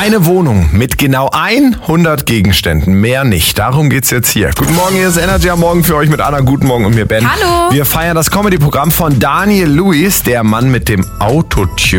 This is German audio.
Eine Wohnung mit genau 100 Gegenständen, mehr nicht. Darum geht's jetzt hier. Guten Morgen, hier ist Energy am Morgen für euch mit Anna. Guten Morgen und mir Ben. Hallo. Wir feiern das Comedy-Programm von Daniel Lewis, der Mann mit dem Autotune.